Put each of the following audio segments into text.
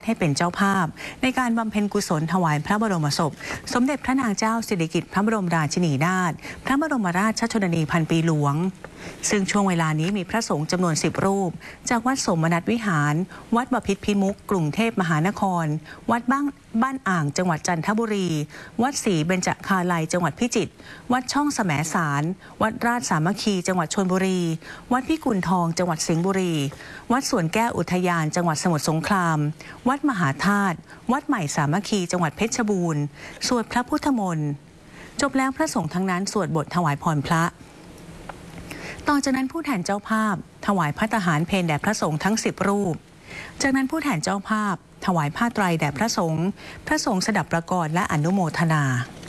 ให้เป็นเจ้าภาพในการบำเพ็ญกุศลถวายพระบรมศพสมเด็จพระนางเจ้าสิริกิติ์พระบรมราชินีนาถพระบรมราชชนนีพันปีหลวงซึ่งช่วงเวลานี้มีพระสงฆ์จำนวน10 รูปจากวัดสมนัสวิหารวัดบพิตรพิมุขกรุงเทพมหานครวัดบ้านอ่างจังหวัดจันทบุรีวัดศรีเบญจคาลัยจังหวัดพิจิตรวัดช่องแสมสารวัดราชสามัคคีจังหวัดชลบุรีวัดพิกุลทองจังหวัดสิงห์บุรีวัดสวนแก้วอุทยานจังหวัดสมุทรสงครามวัดมหาธาตุวัดใหม่สามัคคีจังหวัดเพชรบูรณ์สวดพระพุทธมนต์จบแล้วพระสงฆ์ทั้งนั้นสวดบทถวายพรพระต่อจากนั้นผู้แทนเจ้าภาพถวายภัตตาหารเพลแด่พระสงฆ์ทั้ง10 รูปจากนั้นผู้แทนเจ้าภาพถวายผ้าไตรแด่พระสงฆ์สดับประกรณ์และอนุโมทนา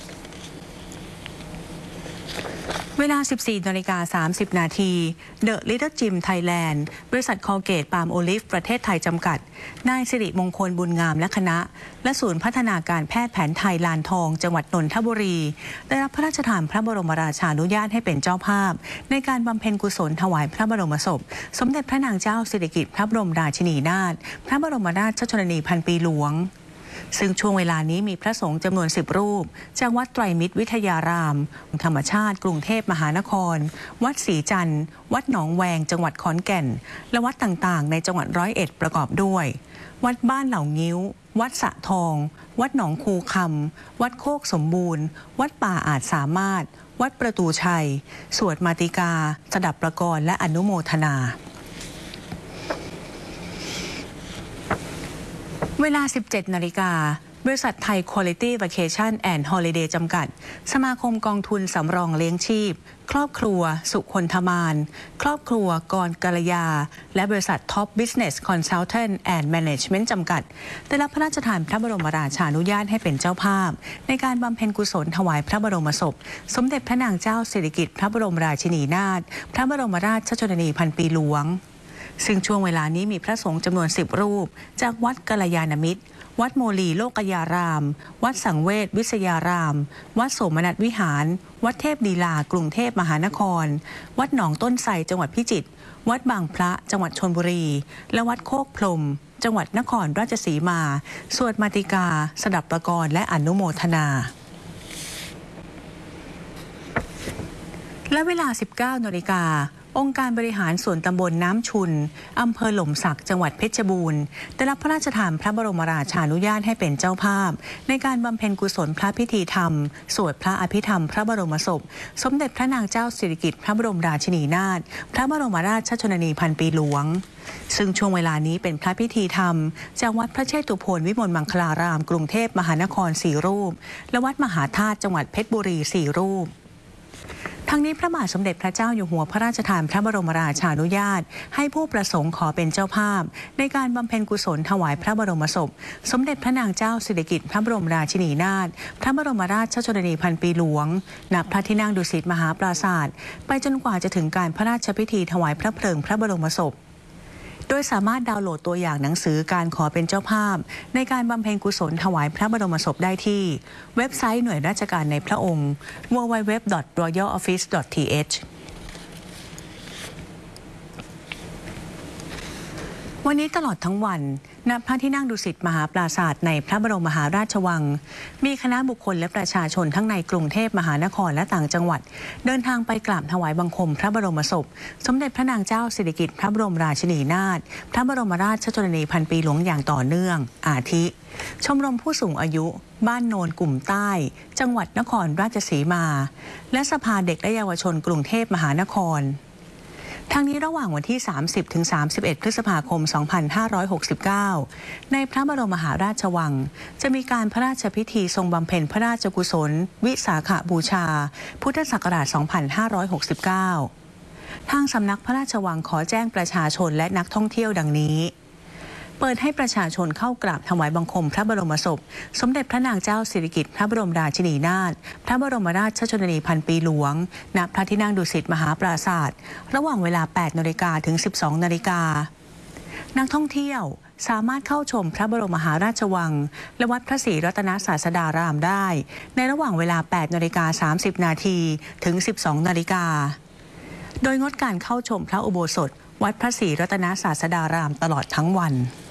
เวลา 14:30 นาที The Little Gym Thailand บริษัทคอลเกตปาล์มโอลิฟประเทศไทยจำกัดนายสิริมงคลบุญงามและคณะและศูนย์พัฒนาการแพทย์แผนไทยลานทองจังหวัดนนทบุรีได้รับพระราชทานพระบรมราชานุญาตให้เป็นเจ้าภาพในการบำเพ็ญกุศลถวายพระบรมศพสมเด็จพระนางเจ้าสิริกิติ์พระบรมราชินีนาถพระบรมราชชนนีพันปีหลวงซึ่งช่วงเวลานี้มีพระสงฆ์จำนวน10 รูปจากวัดไตรมิตรวิทยารามธรรมชาติกรุงเทพมหานครวัดศรีจันทร์วัดหนองแวงจังหวัดขอนแก่นและวัดต่างๆในจังหวัด101ประกอบด้วยวัดบ้านเหล่างิ้ววัดสะทองวัดหนองคูคำวัดโคกสมบูรณ์วัดป่าอาจสามารถวัดประตูชัยสวดมาติกาสดับประกรณ์และอนุโมทนาเวลา 17 นาฬิกาบริษัทไทย Quality Vacation and Holiday จำกัดสมาคมกองทุนสำรองเลี้ยงชีพครอบครัวสุคนธมานครอบครัวกรกัลยาและบริษัท Top Business Consultant and Management จำกัดได้รับพระราชทานพระบรมราชานุญาตให้เป็นเจ้าภาพในการบำเพ็ญกุศลถวายพระบรมศพสมเด็จพระนางเจ้าสิริกิติ์พระบรมราชินีนาถพระบรมราชชนนีพันปีหลวงซึ่งช่วงเวลานี้มีพระสงฆ์จำนวน10 รูปจากวัดกัลยาณมิตรวัดโมลีโลกยารามวัดสังเวชวิทยารามวัดโสมนัสวิหารวัดเทพลีลากรุงเทพมหานครวัดหนองต้นไทรจังหวัดพิจิตรวัดบางพระจังหวัดชลบุรีและวัดโคกพรหมจังหวัดนครราชสีมาสวดมาติกาสดับประกรณ์และอนุโมทนาและเวลา 19 นาฬิกาองค์การบริหารส่วนตำบลน้ำชุนอำเภอหล่มสักจังหวัดเพชรบูรณ์ได้รับพระราชทานพระบรมราชานุญาตให้เป็นเจ้าภาพในการบำเพ็ญกุศลพระพิธีธรรมสวดพระอภิธรรมพระบรมศพสมเด็จพระนางเจ้าสิริกิติ์พระบรมราชินีนาถพระบรมราชชนนีพันปีหลวงซึ่งช่วงเวลานี้เป็นพระพิธีธรรมจากวัดพระเชตุพนวิมลมังคลารามกรุงเทพมหานคร4 รูปและวัดมหาธาตุจังหวัดเพชรบุรี4 รูปทั้งนี้พระบาทสมเด็จพระเจ้าอยู่หัวพระราชทานพระบรมราชานุญาตให้ผู้ประสงค์ขอเป็นเจ้าภาพในการบำเพ็ญกุศลถวายพระบรมศพสมเด็จพระนางเจ้าสิริกิติ์พระบรมราชินีนาถพระบรมราชชนนีพันปีหลวงณพระที่นั่งดุสิตมหาปราสาทไปจนกว่าจะถึงการพระราชพิธีถวายพระเพลิงพระบรมศพโดยสามารถดาวน์โหลดตัวอย่างหนังสือการขอเป็นเจ้าภาพในการบำเพ็ญกุศลถวายพระบรมศพได้ที่เว็บไซต์หน่วยราชการในพระองค์ www.royaloffice.thวันนี้ตลอดทั้งวันณพระที่นั่งดุสิตมหาปราสาทในพระบรมมหาราชวังมีคณะบุคคลและประชาชนทั้งในกรุงเทพมหานครและต่างจังหวัดเดินทางไปกราบถวายบังคมพระบรมศพสมเด็จพระนางเจ้าสิริกิติ์พระบรมราชินีนาถพระบรมราชชนนีพันปีหลวงอย่างต่อเนื่องอาทิชมรมผู้สูงอายุบ้านโนนกลุ่มใต้จังหวัดนครราชสีมาและสภาเด็กและเยาวชนกรุงเทพมหานครทางนี้ระหว่างวันที่ 30-31 พฤษภาคม 2569 ในพระบรมมหาราชวังจะมีการพระราชพิธีทรงบำเพ็ญพระราชกุศลวิสาขบูชาพุทธศักราช 2569 ทางสำนักพระราชวังขอแจ้งประชาชนและนักท่องเที่ยวดังนี้เปิดให้ประชาชนเข้ากราบถวายบังคมพระบรมศพสมเด็จพระนางเจ้าสิริกิติ์พระบรมราชินีนาถพระบรมราชชนนีพันปีหลวงณพระที่นั่งดุสิตมหาปราสาทระหว่างเวลา 8 นาฬิกาถึง 12 นาฬิกานักท่องเที่ยวสามารถเข้าชมพระบรมมหาราชวังและวัดพระศรีรัตนศาสดารามได้ในระหว่างเวลา 8 นาฬิกา 30 นาทีถึง 12 นาฬิกาโดยงดการเข้าชมพระอุโบสถวัดพระศรีรัตนศาสดารามตลอดทั้งวัน